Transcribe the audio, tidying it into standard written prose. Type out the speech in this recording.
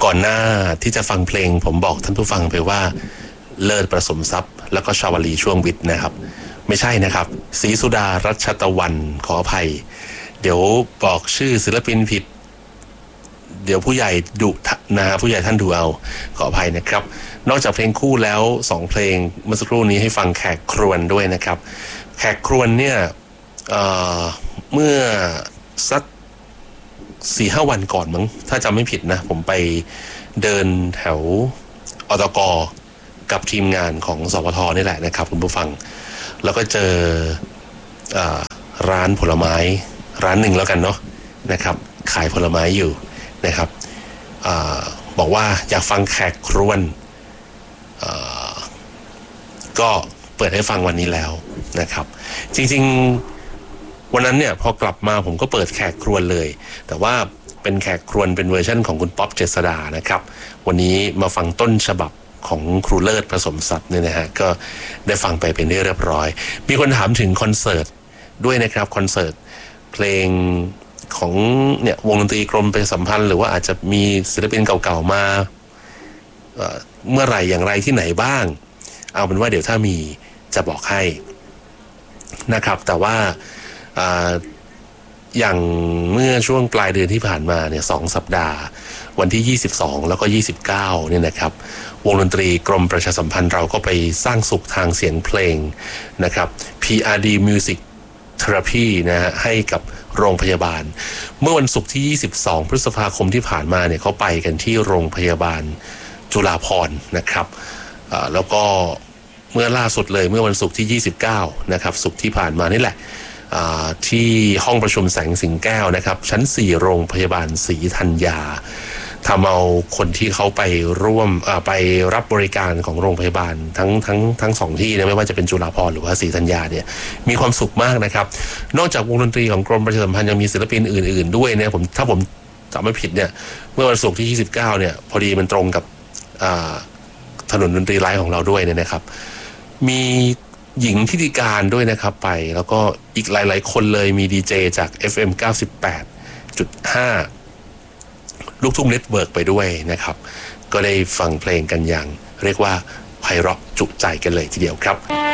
ก่อนหน้าที่จะฟังเพลงผมบอกท่านผู้ฟังไปว่าเลิศประสมทรัพย์แล้วก็ชาวลีช่วงวิทย์นะครับไม่ใช่นะครับศรีสุดารัชตะวันขออภัยเดี๋ยวบอกชื่อศิลปินผิดเดี๋ยวผู้ใหญ่ดุนะฮะผู้ใหญ่ท่านดูเอาขออภัยนะครับนอกจากเพลงคู่แล้ว2เพลงเมื่อสักครู่นี้ให้ฟังแขกครวญด้วยนะครับแขกครวญเนี่ยเมื่อสัก 4-5 วันก่อนมั้งถ้าจำไม่ผิดนะผมไปเดินแถวอตก.กับทีมงานของสปท.นี่แหละนะครับคุณผู้ฟังแล้วก็เจอร้านผลไม้ร้านหนึ่งแล้วกันเนาะนะครับขายผลไม้อยู่นะครับบอกว่าอยากฟังแขกครวญก็เปิดให้ฟังวันนี้แล้วนะครับจริงๆวันนั้นเนี่ยพอกลับมาผมก็เปิดแขกครวญเลยแต่ว่าเป็นแขกครวญเป็นเวอร์ชั่นของคุณป๊อปเจษฎานะครับวันนี้มาฟังต้นฉบับของครูเลิศผสมศัพท์เนี่ยนะฮะก็ได้ฟังไปเป็นที่เรียบร้อยมีคนถามถึงคอนเสิร์ตด้วยนะครับคอนเสิร์ตเพลงของเนี่ยวงดนตรีกรมประชาสัมพันธ์หรือว่าอาจจะมีศิลปินเก่าๆมาเมื่อไหร่อย่างไรที่ไหนบ้างเอาเป็นว่าเดี๋ยวถ้ามีจะบอกให้นะครับแต่ว่าอย่างเมื่อช่วงปลายเดือนที่ผ่านมาเนี่ย2 สัปดาห์วันที่22แล้วก็29เนี่ยนะครับวงดนตรีกรมประชาสัมพันธ์เราก็ไปสร้างสุขทางเสียงเพลงนะครับ PRD Music Therapy นะฮะให้กับโรงพยาบาลเมื่อวันศุกร์ที่22พฤษภาคมที่ผ่านมาเนี่ยเขาไปกันที่โรงพยาบาลจุฬาภรณ์นะครับแล้วก็เมื่อล่าสุดเลยเมื่อวันศุกร์ที่29นะครับศุกร์ที่ผ่านมานี่แหละที่ห้องประชุมแสงสิงแก้วนะครับชั้น4โรงพยาบาลศรีธัญญาทำเอาคนที่เขาไปร่วมไปรับบริการของโรงพยาบาลทั้งสองที่นะไม่ว่าจะเป็นจุฬาภรณ์หรือว่าศรีธัญญาเนี่ยมีความสุขมากนะครับนอกจากวงดนตรีของกรมประชาสัมพันธ์ยังมีศิลปินอื่นๆด้วยเนี่ยถ้าผมจำไม่ผิดเนี่ยเมื่อวันศุกร์ที่29เนี่ยพอดีมันตรงกับถนนดนตรีไลฟ์ของเราด้วยเนี่ยนะครับมีหญิงทิติการด้วยนะครับไปแล้วก็อีกหลายๆคนเลยมีดีเจจาก FM 98.5 ลูกทุ่งเน็ตเวิร์กไปด้วยนะครับก็ได้ฟังเพลงกันอย่างเรียกว่าไพเราะจุใจกันเลยทีเดียวครับ